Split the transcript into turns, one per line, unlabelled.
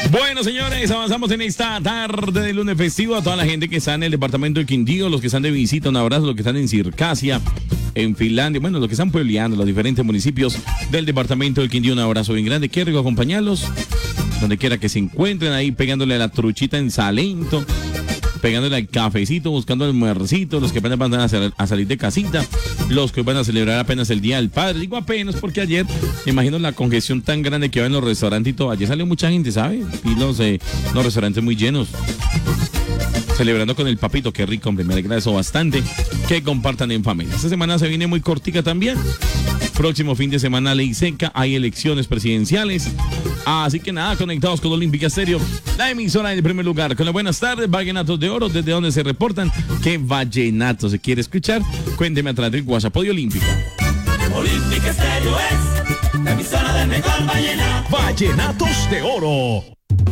Bueno, señores, avanzamos en esta tarde de lunes festivo. A toda la gente que está en el departamento de Quindío, los que están de visita, un abrazo, los que están en Circasia, en Finlandia, bueno, los que están puebleando, los diferentes municipios del departamento del Quindío, un abrazo bien grande. Qué rico acompañarlos, donde quiera que se encuentren, ahí pegándole a la truchita en Salento, pegándole al cafecito, buscando el almuercito, los que apenas van a salir de casita, los que van a celebrar apenas el Día del Padre. Digo apenas porque ayer, me imagino la congestión tan grande que va en los restaurantes y todo. Ayer salió mucha gente, ¿sabe? Y los restaurantes muy llenos. Celebrando con el papito, qué rico, hombre, me alegra eso bastante. Que compartan en familia. Esta semana se viene muy cortica también. Próximo fin de semana, ley seca, hay elecciones presidenciales. Así que nada, conectados con Olímpica Estéreo, la emisora en el primer lugar. Con las buenas tardes, Vallenatos de Oro, desde donde se reportan. ¿Qué vallenato se quiere escuchar? Cuénteme a través del WhatsApp de Olímpica.
Olímpica Estéreo es la emisora del mejor vallenato.
Vallenatos de Oro.